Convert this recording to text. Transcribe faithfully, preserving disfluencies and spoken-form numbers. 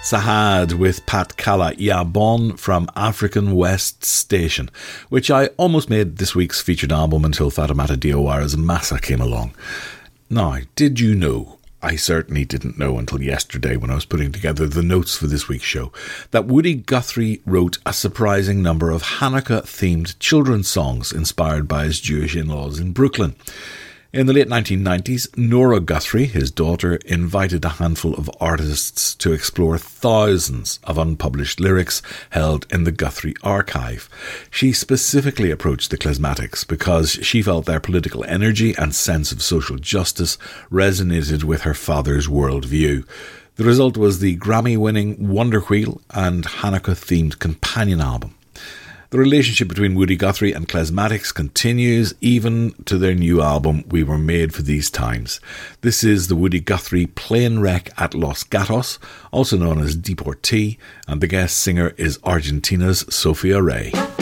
Sahad with Pat Calla, Ya Bon from African West Station, which I almost made this week's featured album until Fatoumata Diawara's Massa came along. Now, did you know, I certainly didn't know until yesterday when I was putting together the notes for this week's show, that Woody Guthrie wrote a surprising number of Hanukkah-themed children's songs inspired by his Jewish in-laws in Brooklyn. In the late nineteen nineties, Nora Guthrie, his daughter, invited a handful of artists to explore thousands of unpublished lyrics held in the Guthrie archive. She specifically approached the Klezmatics because she felt their political energy and sense of social justice resonated with her father's worldview. The result was the Grammy-winning Wonder Wheel and Hanukkah-themed companion album. The relationship between Woody Guthrie and Klezmatics continues even to their new album, We Were Made for These Times. This is the Woody Guthrie Plane Wreck at Los Gatos, also known as Deportee, and the guest singer is Argentina's Sofia Rey.